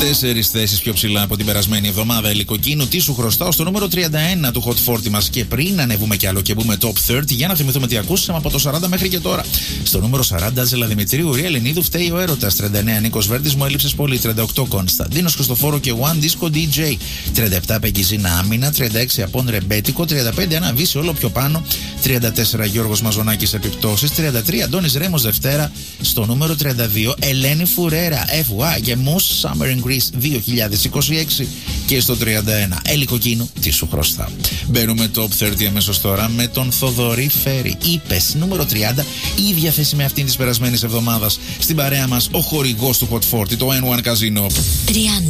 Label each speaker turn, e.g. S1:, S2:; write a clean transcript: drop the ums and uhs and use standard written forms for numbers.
S1: 4 θέσεις πιο ψηλά από την περασμένη εβδομάδα. Ελικοκίνου, τι σου χρωστάω, στο νούμερο 31 του Hot 40 μας. Και πριν ανεβούμε κι άλλο και μπούμε top 30, για να θυμηθούμε τι ακούσαμε από το 40 μέχρι και τώρα. Στο νούμερο 40, Άζελα Δημητρίου, Ρία Ελληνίδου, φταίει ο έρωτας. 39, Νίκος Βέρτης, μου έλειψες πολύ. 38, Κωνσταντίνος Χριστοφόρου και One Disco DJ. 37, Πεγγιζίνα Άμυνα. 36, Απόν Ρεμπέτικο. 35, ένα βύση όλο πιο πάνω. 34, Γιώργος Μαζονάκης, Επιπτώσεις. 33, Αντώνης Ρέμος Δευτέρα. Στο νούμερο 32, Ελένη Φουρέρα, FY και Moose Summer in Greece 2026. Και στο 31, Ελικοκίνου, τι σου χρωστάω. Μπαίνουμε top 30 αμέσως τώρα με τον Θοδωρή Φέρη. Είπες, νούμερο 30, η ίδια θέση με αυτήν της περασμένης εβδομάδας. Στην παρέα μας ο χορηγός του Hot 40, το N1 Casino. 30.